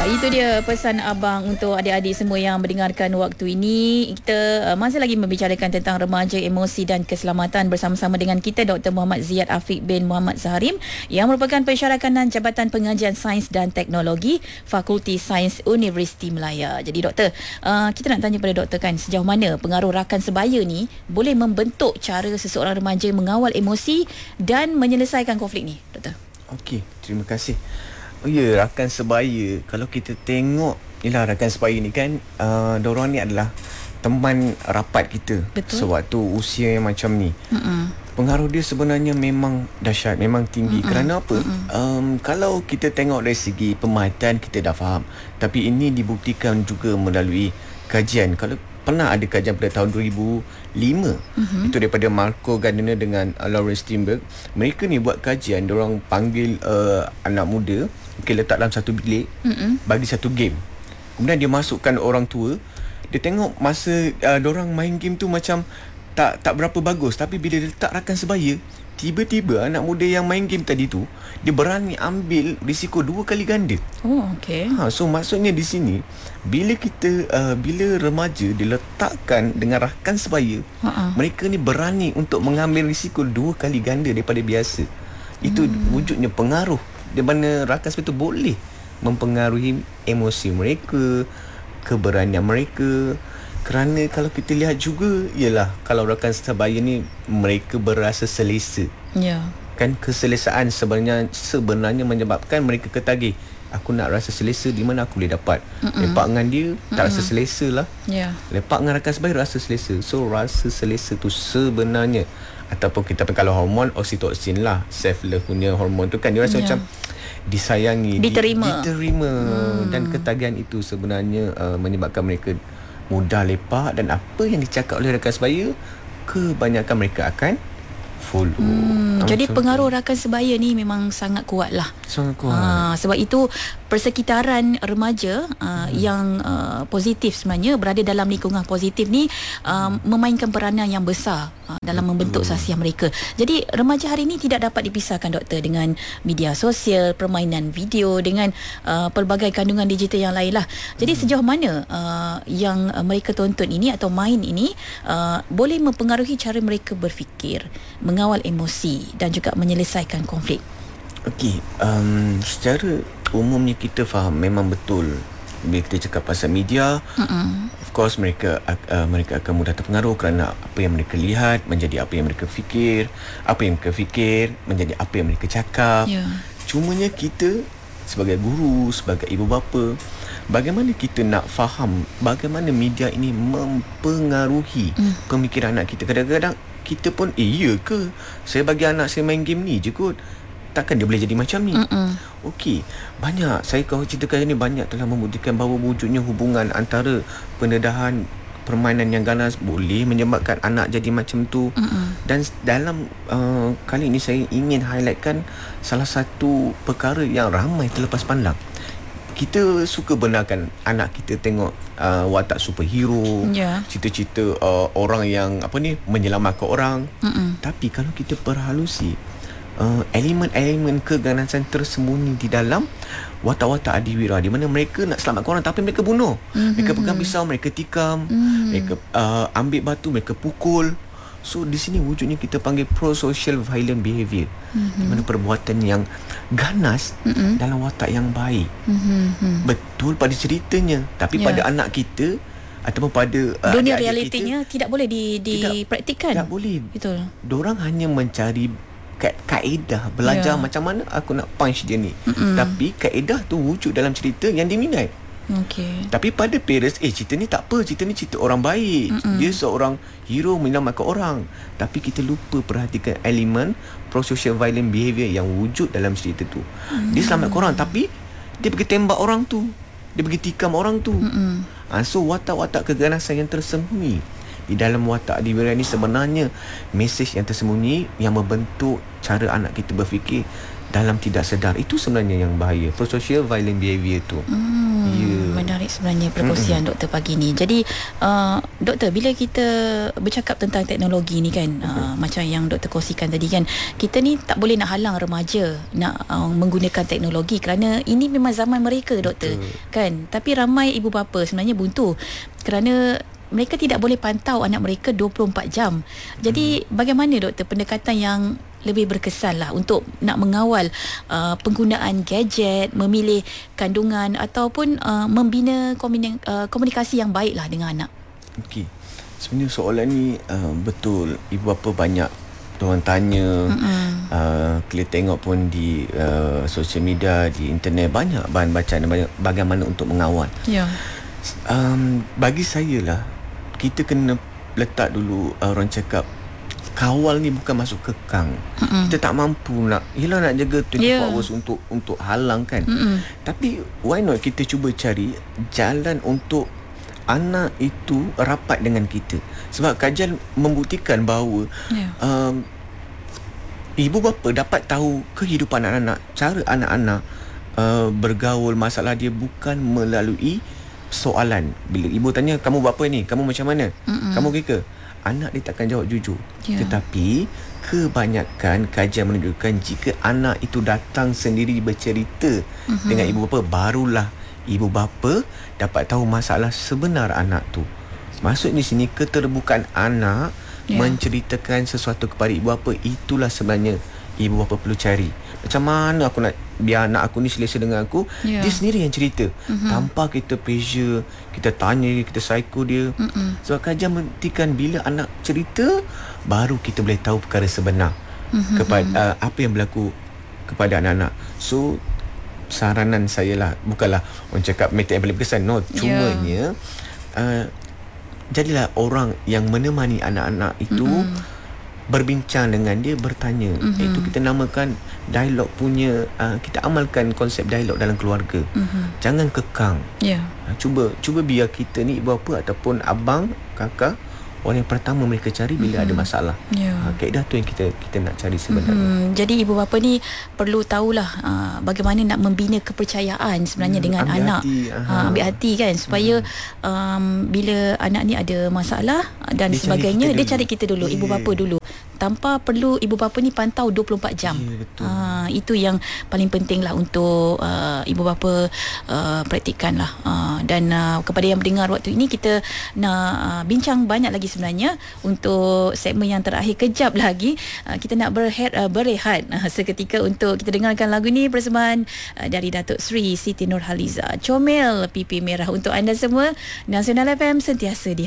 Itu dia pesan abang untuk adik-adik semua yang mendengarkan waktu ini. Kita masih lagi membicarakan tentang remaja, emosi dan keselamatan bersama-sama dengan kita Dr. Muhammad Ziyad Afiq bin Muhammad Zaharim yang merupakan pensyarakanan Jabatan Pengajian Sains dan Teknologi Fakulti Sains Universiti Melaya. Jadi doktor, kita nak tanya pada doktor kan, sejauh mana pengaruh rakan sebaya ni boleh membentuk cara seseorang remaja mengawal emosi dan menyelesaikan konflik ni, doktor? Okey, terima kasih. Oh ya, rakan sebaya, kalau kita tengok, yelah rakan sebaya ni kan, diorang ni adalah teman rapat kita. Betul. Sewaktu usia yang macam ni. Pengaruh dia sebenarnya memang dahsyat, memang tinggi. Kerana apa? Kalau kita tengok dari segi pemerhatian, kita dah faham. Tapi ini dibuktikan juga melalui kajian. Kalau pernah ada kajian pada tahun 2005, itu daripada Marco Gardner dengan Lawrence Steinberg. Mereka ni buat kajian, diorang panggil anak muda, letak dalam satu bilik, bagi satu game. Kemudian dia masukkan orang tua. Dia tengok masa diorang main game tu macam tak berapa bagus, tapi bila dia letak rakan sebaya, tiba-tiba anak muda yang main game tadi tu, dia berani ambil risiko 2 kali ganda. Oh, okey. So maksudnya di sini, bila remaja diletakkan dengan rakan sebaya, mereka ni berani untuk mengambil risiko 2 kali ganda daripada biasa. Itu wujudnya pengaruh di mana rakan sebaya tu boleh mempengaruhi emosi mereka, keberanian mereka. Kerana kalau kita lihat juga, ialah kalau rakan sebaya ni mereka berasa selesa. Ya. Kan keselesaan sebenarnya menyebabkan mereka ketagih. Aku nak rasa selesa, di mana aku boleh dapat. Lepak dengan dia tak rasa selesa lah. Ya. Lepak dengan rakan sebaya rasa selesa. So rasa selesa tu sebenarnya, ataupun kita kalau hormon oksitosin lah, self love punya hormon tu kan, dia rasa macam disayangi, diterima. Dan ketagihan itu sebenarnya menyebabkan mereka mudah lepak, dan apa yang dicakap oleh rakan sebaya, kebanyakan mereka akan follow. Jadi pengaruh rakan sebaya ni memang sangat kuat lah. Sangat kuat. Sebab itu persekitaran remaja yang positif sebenarnya, berada dalam lingkungan positif ni memainkan peranan yang besar dalam membentuk sasiah mereka. Jadi remaja hari ini tidak dapat dipisahkan, doktor, dengan media sosial, permainan video, dengan pelbagai kandungan digital yang lain lah. Jadi sejauh mana yang mereka tonton ini atau main ini boleh mempengaruhi cara mereka berfikir, mengawal emosi dan juga menyelesaikan konflik? Okey, secara umumnya kita faham, memang betul bila kita cakap pasal media, of course mereka akan mudah terpengaruh kerana apa yang mereka lihat menjadi apa yang mereka fikir, apa yang mereka fikir menjadi apa yang mereka cakap. Cumanya kita sebagai guru, sebagai ibu bapa, bagaimana kita nak faham bagaimana media ini mempengaruhi pemikiran anak kita. Kadang-kadang kita pun, iya ke saya bagi anak saya main game ni je kot, takkan dia boleh jadi macam ni. Okey, banyak, saya kalau ceritakan ni, banyak telah membuktikan bahawa wujudnya hubungan antara pendedahan, permainan yang ganas boleh menyebabkan anak jadi macam tu. Dan dalam kali ini saya ingin highlightkan salah satu perkara yang ramai terlepas pandang. Kita suka benarkan anak kita tengok watak superhero, cerita-cerita orang yang menyelamatkan orang. Tapi kalau kita perhalusi elemen-elemen keganasan tersembunyi di dalam watak-watak adiwira, di mana mereka nak selamatkan orang tapi mereka bunuh. Mereka pegang pisau, mereka tikam, mereka ambil batu, mereka pukul. So di sini wujudnya kita panggil pro-social violent behaviour, di mana perbuatan yang ganas dalam watak yang baik. Betul pada ceritanya, tapi pada anak kita ataupun pada dunia realitinya kita, tidak boleh dipraktikkan. Tak boleh. Betul. Diorang hanya mencari kaedah belajar macam mana aku nak punch dia ni. Tapi kaedah tu wujud dalam cerita yang diminat. Tapi pada parents, cerita ni tak apa, cerita ni cerita orang baik, dia seorang hero menyelamatkan orang. Tapi kita lupa perhatikan elemen pro-social violent behaviour yang wujud dalam cerita tu. Dia selamatkan orang, tapi dia pergi tembak orang tu, dia pergi tikam orang tu. So watak-watak keganasan yang tersembunyi di dalam watak adiwira ni sebenarnya mesej yang tersembunyi yang membentuk cara anak kita berfikir dalam tidak sedar. Itu sebenarnya yang bahaya, pro-social violent behaviour tu. Menarik sebenarnya perkongsian doktor pagi ni. Jadi doktor, bila kita bercakap tentang teknologi ni kan, macam yang doktor kongsikan tadi kan, kita ni tak boleh nak halang remaja nak menggunakan teknologi kerana ini memang zaman mereka, doktor. Kan? Tapi ramai ibu bapa sebenarnya buntu kerana mereka tidak boleh pantau anak mereka 24 jam. Jadi bagaimana doktor pendekatan yang lebih berkesan lah untuk nak mengawal penggunaan gadget, memilih kandungan ataupun membina komunikasi yang baik lah dengan anak? Okey. Sebenarnya soalan ni betul. Ibu bapa banyak diorang tanya. Kita tengok pun di social media, di internet, banyak bahan bacaan bagaimana untuk mengawal. Ya. Bagi saya lah, kita kena letak dulu, orang cakap kawal ni bukan masuk kekang. Kita tak mampu nak jaga 24 hours untuk halang kan. Tapi why not kita cuba cari jalan untuk anak itu rapat dengan kita. Sebab kajian membuktikan bahawa ibu bapa dapat tahu kehidupan anak-anak, cara anak-anak bergaul, masalah dia bukan melalui soalan. Bila ibu tanya, kamu buat apa ni? Kamu macam mana? Kamu ke? Anak dia takkan jawab jujur. Tetapi kebanyakan kajian menunjukkan jika anak itu datang sendiri bercerita dengan ibu bapa, barulah ibu bapa dapat tahu masalah sebenar anak tu. Maksud di sini keterbukaan anak menceritakan sesuatu kepada ibu bapa, itulah sebenarnya ibu bapa perlu cari. Macam mana aku nak biar anak aku ni selesa dengan aku, dia sendiri yang cerita, tanpa kita pressure, kita tanya dia, kita psycho dia. Sebab kajian membuktikan bila anak cerita, baru kita boleh tahu perkara sebenar kepada apa yang berlaku kepada anak-anak. So saranan saya lah, bukanlah orang cakap metode yang paling berkesan, no, cumanya jadilah orang yang menemani anak-anak itu, berbincang dengan dia, bertanya. Itu kita namakan dialog punya, kita amalkan konsep dialog dalam keluarga. Jangan kekang. Cuba biar kita ni ibu bapa ataupun abang, kakak, orang yang pertama mereka cari bila ada masalah. Kaedah tu yang kita nak cari sebenarnya. Jadi ibu bapa ni perlu tahulah bagaimana nak membina kepercayaan sebenarnya dengan ambil anak. Hati. Ambil hati kan, supaya bila anak ni ada masalah dan dia sebagainya, dia cari kita dulu, ibu bapa dulu, tanpa perlu ibu bapa ni pantau 24 jam. Itu yang paling penting lah untuk ibu bapa praktikkan lah. Dan kepada yang mendengar waktu ini, kita nak bincang banyak lagi sebenarnya. Untuk segmen yang terakhir, kejap lagi kita nak berehat seketika untuk kita dengarkan lagu ni, persembahan dari Datuk Sri Siti Nurhaliza, Comel Pipi Merah untuk anda semua. Nasional FM sentiasa di